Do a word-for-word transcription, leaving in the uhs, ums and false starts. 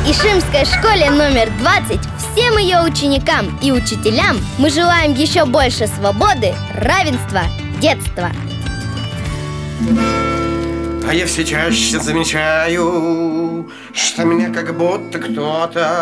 Ишимской школе номер двадцать, всем ее ученикам и учителям мы желаем еще больше свободы, равенства, детства. А я все чаще замечаю, что мне как будто кто-то